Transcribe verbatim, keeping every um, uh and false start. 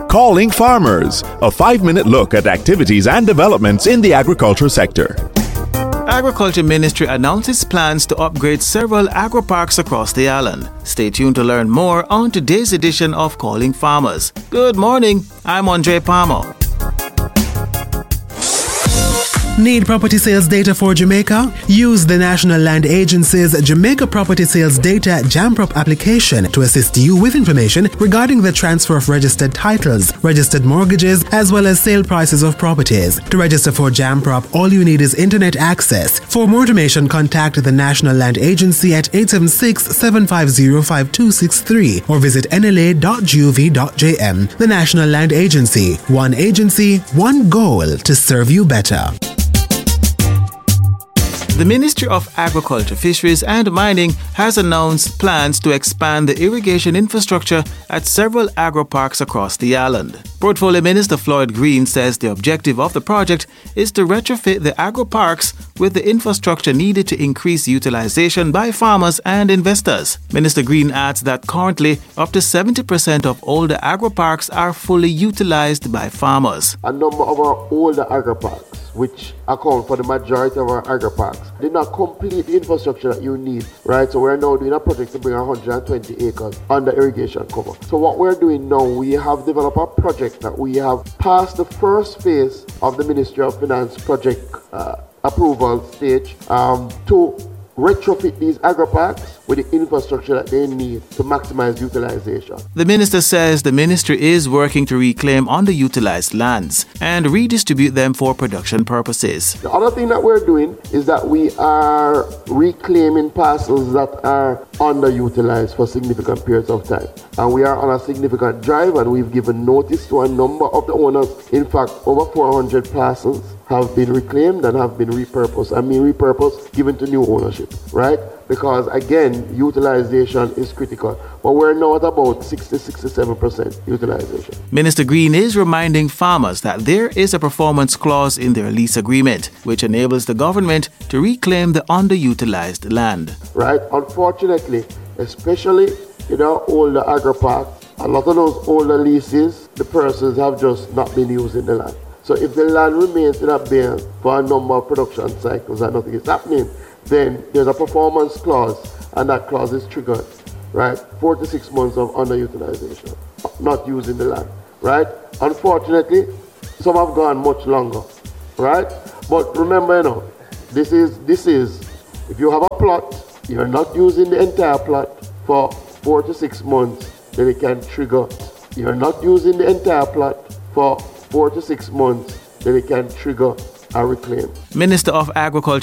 Calling Farmers, a five-minute look at activities and developments in the agriculture sector. Agriculture Ministry announces plans to upgrade several agro-parks across the island. Stay tuned to learn more on today's edition of Calling Farmers. Good morning, I'm Andre Palmer. Need property sales data for Jamaica? Use the National Land Agency's Jamaica Property Sales Data JAMPROP application to assist you with information regarding the transfer of registered titles, registered mortgages, as well as sale prices of properties. To register for JAMPROP, all you need is internet access. For more information, contact the National Land Agency at eight seven six, seven five zero, five two six three or visit n l a dot gov dot j m. The National Land Agency. One agency, one goal to serve you better. The Ministry of Agriculture, Fisheries and Mining has announced plans to expand the irrigation infrastructure at several agro-parks across the island. Portfolio Minister Floyd Green says the objective of the project is to retrofit the agro-parks with the infrastructure needed to increase utilization by farmers and investors. Minister Green adds that currently up to seventy percent of older agro-parks are fully utilized by farmers. A number of our older agro-parks, which account for the majority of our agro-parks, did not complete the infrastructure that you need, right? So we're now doing a project to bring one hundred twenty acres under irrigation cover. So what we're doing now, we have developed a project that we have passed the first phase of the Ministry of Finance project uh, approval stage um, to retrofit these agro-parks with the infrastructure that they need to maximize utilization. The minister says the ministry is working to reclaim underutilized lands and redistribute them for production purposes. The other thing that we're doing is that we are reclaiming parcels that are underutilized for significant periods of time. And we are on a significant drive, and we've given notice to a number of the owners. In fact, over four hundred parcels have been reclaimed and have been repurposed. I mean repurposed, given to new ownership, right? Because again, utilization is critical. But we're now at about sixty to sixty-seven percent utilization. Minister Green is reminding farmers that there is a performance clause in their lease agreement, which enables the government to reclaim the underutilized land. Right? Unfortunately, especially in our older agro-parks, a lot of those older leases, the persons have just not been using the land. So if the land remains in abeyance for a number of production cycles and nothing is happening, then there's a performance clause, and that clause is triggered, right? Four to six months of underutilization, not using the land, right? Unfortunately, some have gone much longer, right? But remember, you know, this is, this is, if you have a plot, you're not using the entire plot for four to six months, then it can trigger. You're not using the entire plot for four to six months, then it can trigger a reclaim. Minister of Agriculture